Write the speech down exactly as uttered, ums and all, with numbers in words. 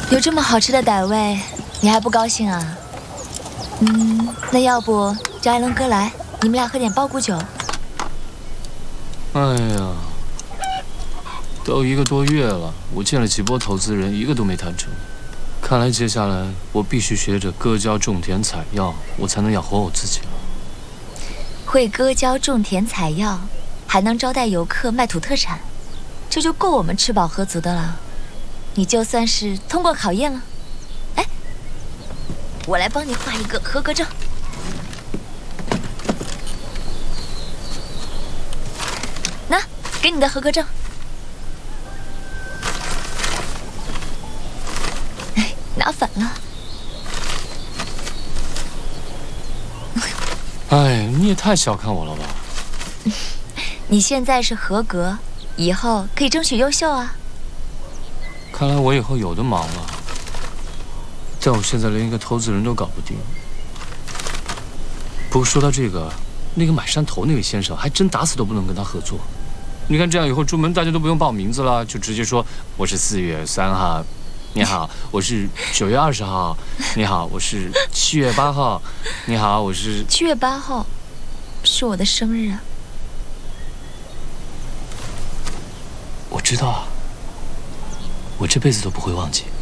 有这么好吃的傣味，你还不高兴啊？嗯，那要不叫艾伦哥来，你们俩喝点包谷酒。 哎呀，都一个多月了，我见了几波投资人，一个都没谈成。看来接下来我必须学着割胶种田采药，我才能养活我自己了。 会割胶种田采药，还能招待游客卖土特产，这就够我们吃饱喝足的了。你就算是通过考验了。哎，我来帮你画一个合格证。那，给你的合格证。哎，拿反了。 哎，你也太小看我了吧！ 你现在是合格，以后可以争取优秀啊。 看来我以后有的忙了，但我现在连一个投资人都搞不定。不过说到这个，那个买山头那位先生，还真打死都不能跟他合作。你看这样以后出门大家都不用报名字了，就直接说我是四月三号，你好，我是九月二十号，你好，我是七月八号，你好，我是七月八号，是我的生日啊。 我知道啊，我这辈子都不会忘记。